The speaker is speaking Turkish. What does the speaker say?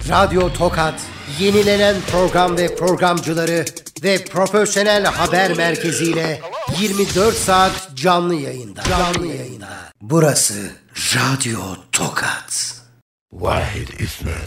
Radyo Tokat, yenilenen program ve programcıları ve profesyonel haber merkeziyle 24 saat canlı yayında. Burası Radyo Tokat. Vahid İsmet.